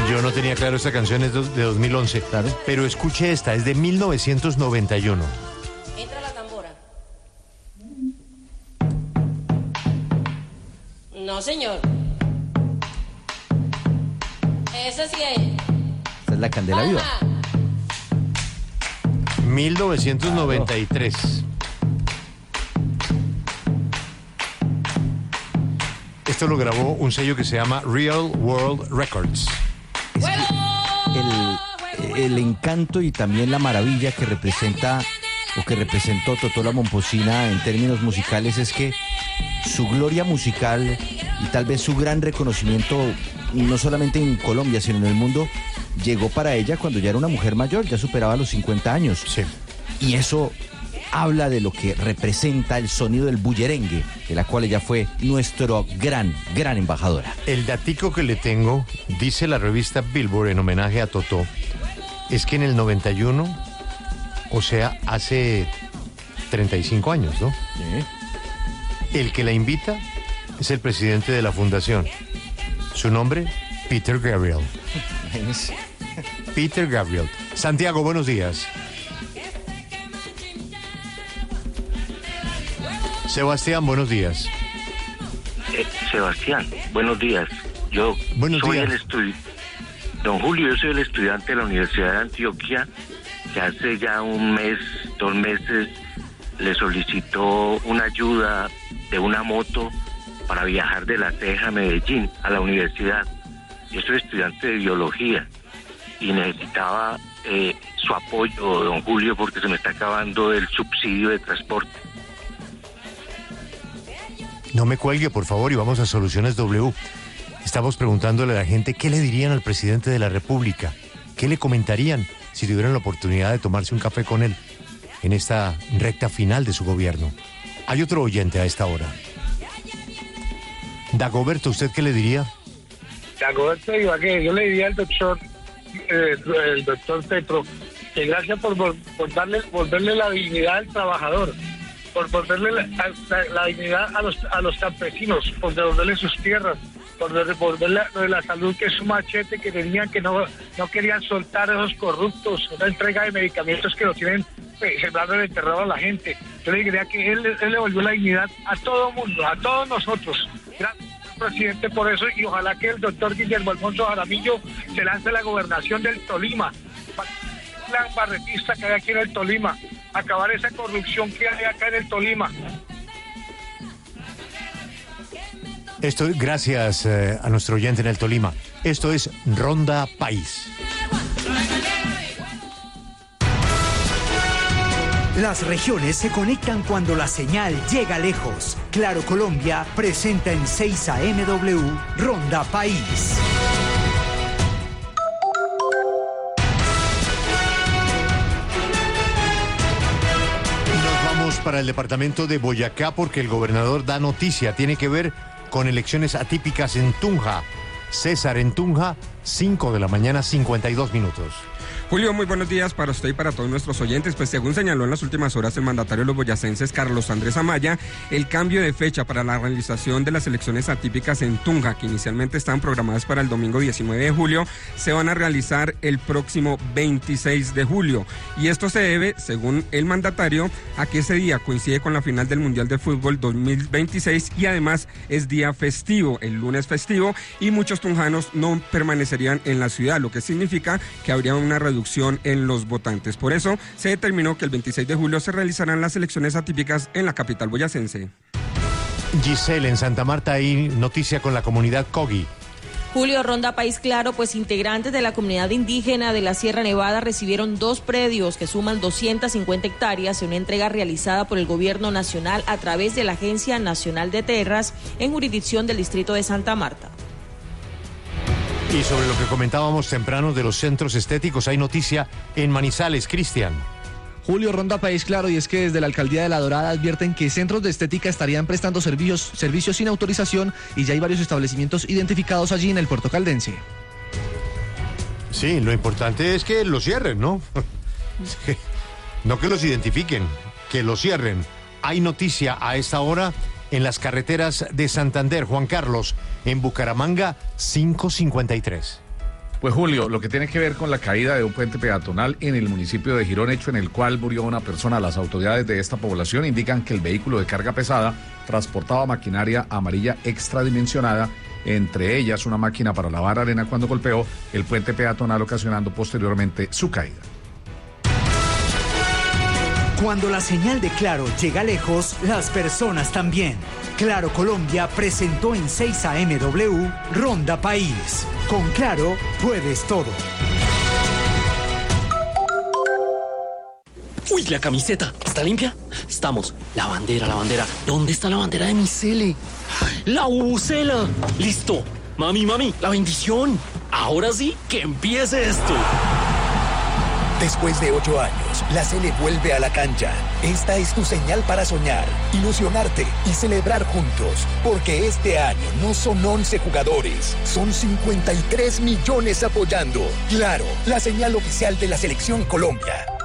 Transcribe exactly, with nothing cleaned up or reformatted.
Yo no tenía claro, esta canción es de dos mil once, Claro. Pero escuche esta, es de mil novecientos noventa y uno. Entra la tambora. No, señor. Esa sí es. Esta es la Candela Viva. Palma. mil novecientos noventa y tres. Esto lo grabó un sello que se llama Real World Records. Es que el, el encanto y también la maravilla que representa o que representó Totó la Momposina en términos musicales es que su gloria musical y tal vez su gran reconocimiento, no solamente en Colombia, sino en el mundo, llegó para ella cuando ya era una mujer mayor, ya superaba los cincuenta años. Sí. Y eso habla de lo que representa el sonido del bullerengue, de la cual ella fue nuestro gran, gran embajadora. El datico que le tengo, dice la revista Billboard en homenaje a Totó, es que en el noventa y uno, o sea, hace treinta y cinco años, ¿no? ¿Sí? El que la invita es el presidente de la fundación. Su nombre, Peter Gabriel. Peter Gabriel. Santiago, buenos días. Sebastián, buenos días. Eh, Sebastián, buenos días. Yo Buenos soy días. el estudiante. Don Julio, yo soy el estudiante de la Universidad de Antioquia, que hace ya un mes, dos meses, le solicitó una ayuda de una moto para viajar de La Teja a Medellín, a la universidad. Yo soy estudiante de biología y necesitaba eh, su apoyo, don Julio, porque se me está acabando el subsidio de transporte. No me cuelgue, por favor, y vamos a Soluciones W. Estamos preguntándole a la gente qué le dirían al presidente de la República, qué le comentarían si tuvieran la oportunidad de tomarse un café con él en esta recta final de su gobierno. Hay otro oyente a esta hora. Dagoberto, ¿usted qué le diría? Dagoberto Ibagué, yo le diría al doctor, eh, el doctor Petro, que gracias por, por, por darle, volverle la dignidad al trabajador, por volverle la, la, la dignidad a los, a los campesinos, por devolverle sus tierras, por devolverle lo de la salud, que es un machete que tenían, que no, no querían soltar a esos corruptos, una entrega de medicamentos que lo tienen eh, sembrando el enterrado a la gente. Yo le diría que él, él le volvió la dignidad a todo mundo, a todos nosotros. Gracias, presidente, por eso, y ojalá que el doctor Guillermo Alfonso Jaramillo se lance a la gobernación del Tolima, el plan barretista que hay aquí en el Tolima, acabar esa corrupción que hay acá en el Tolima. Esto, gracias eh, a nuestro oyente en el Tolima. Esto es Ronda País. Las regiones se conectan cuando la señal llega lejos. Claro Colombia presenta en seis A M W Ronda País. Nos vamos para el departamento de Boyacá porque el gobernador da noticia. Tiene que ver con elecciones atípicas en Tunja. César, en Tunja, cinco de la mañana, cincuenta y dos minutos. Julio, muy buenos días para usted y para todos nuestros oyentes. Pues según señaló en las últimas horas el mandatario de los boyacenses, Carlos Andrés Amaya, el cambio de fecha para la realización de las elecciones atípicas en Tunja, que inicialmente estaban programadas para el domingo diecinueve de julio, se van a realizar el próximo veintiséis de julio. Y esto se debe, según el mandatario, a que ese día coincide con la final del Mundial de Fútbol dos mil veintiséis y además es día festivo, el lunes festivo, y muchos tunjanos no permanecerían en la ciudad, lo que significa que habría una reducción en los votantes. Por eso se determinó que el veintiséis de julio se realizarán las elecciones atípicas en la capital boyacense. Giselle, en Santa Marta hay noticia con la comunidad Cogi. Julio, Ronda País Claro, pues integrantes de la comunidad indígena de la Sierra Nevada recibieron dos predios que suman doscientas cincuenta hectáreas en una entrega realizada por el gobierno nacional a través de la Agencia Nacional de Tierras en jurisdicción del distrito de Santa Marta. Y sobre lo que comentábamos temprano de los centros estéticos, hay noticia en Manizales. Cristian. Julio, Ronda País Claro, y es que desde la Alcaldía de La Dorada advierten que centros de estética estarían prestando servicios, servicios sin autorización y ya hay varios establecimientos identificados allí en el puerto caldense. Sí, lo importante es que los cierren, ¿no? No que los identifiquen, que los cierren. Hay noticia a esta hora en las carreteras de Santander. Juan Carlos, en Bucaramanga, cinco cincuenta y tres. Pues Julio, lo que tiene que ver con la caída de un puente peatonal en el municipio de Girón, hecho en el cual murió una persona. Las autoridades de esta población indican que el vehículo de carga pesada transportaba maquinaria amarilla extradimensionada, entre ellas una máquina para lavar arena, cuando golpeó el puente peatonal, ocasionando posteriormente su caída. Cuando la señal de Claro llega lejos, las personas también. Claro Colombia presentó en seis A M W Ronda País. Con Claro puedes todo. Uy, la camiseta, ¿está limpia? Estamos. La bandera, la bandera. ¿Dónde está la bandera de mi cele? La bubucela. Listo. Mami, mami, la bendición. Ahora sí, que empiece esto. Después de ocho años, la Sele vuelve a la cancha. Esta es tu señal para soñar, ilusionarte y celebrar juntos. Porque este año no son once jugadores, son cincuenta y tres millones apoyando. Claro, la señal oficial de la Selección Colombia.